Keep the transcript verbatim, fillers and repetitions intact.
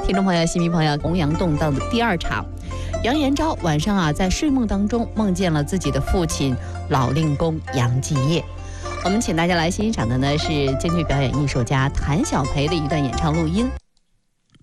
听众朋友、戏迷朋友，弘扬动荡的第二场。杨延昭晚上啊，在睡梦当中梦见了自己的父亲老令公杨继业。我们请大家来欣赏的呢是京剧表演艺术家谭小培的一段演唱录音。